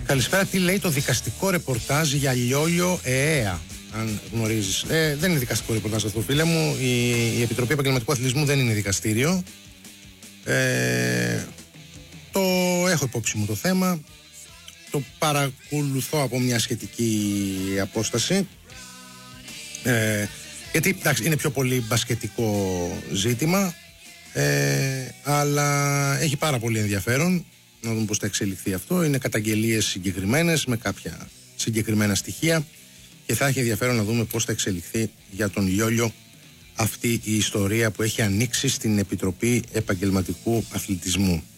Καλησπέρα, τι λέει το δικαστικό ρεπορτάζ για Λιόλιο ΕΕΑ, αν γνωρίζεις. Δεν είναι δικαστικό ρεπορτάζ αυτό, φίλε μου. Η Επιτροπή Επαγγελματικού Αθλητισμού δεν είναι δικαστήριο. Το έχω υπόψη μου το θέμα. Το παρακολουθώ από μια σχετική απόσταση. Γιατί εντάξει, είναι πιο πολύ μπασκετικό ζήτημα, αλλά έχει πάρα πολύ ενδιαφέρον να δούμε πώς θα εξελιχθεί αυτό. Είναι καταγγελίες συγκεκριμένες με κάποια συγκεκριμένα στοιχεία και θα έχει ενδιαφέρον να δούμε πώς θα εξελιχθεί για τον Λιόλιο αυτή η ιστορία που έχει ανοίξει στην Επιτροπή Επαγγελματικού Αθλητισμού.